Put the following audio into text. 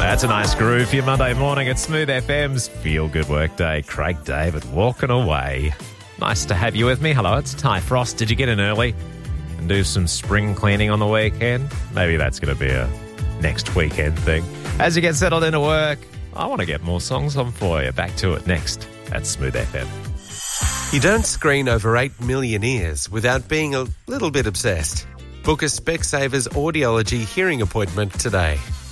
That's a nice groove for your Monday morning at Smooth FM's Feel Good Workday. Craig David walking away. Nice to have you with me. Hello, it's Ty Frost. Did you get in early and do some spring cleaning on the weekend? Maybe that's going to be a next weekend thing. As you get settled into work, I want to get more songs on for you. Back to it next at Smooth FM. You don't screen over 8 million ears without being a little bit obsessed. Book a Specsavers Audiology hearing appointment today.